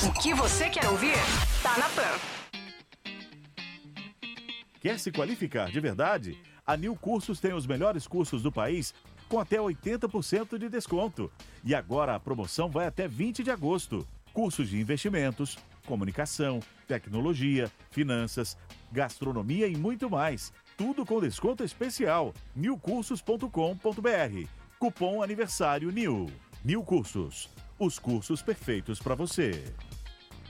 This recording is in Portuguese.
O que você quer ouvir? Tá na Pan. Quer se qualificar de verdade? A New Cursos tem os melhores cursos do país com até 80% de desconto. E agora a promoção vai até 20 de agosto. Cursos de investimentos, comunicação, tecnologia, finanças, gastronomia e muito mais. Tudo com desconto especial. newcursos.com.br. Cupom aniversário NIU. New Cursos. Os cursos perfeitos para você.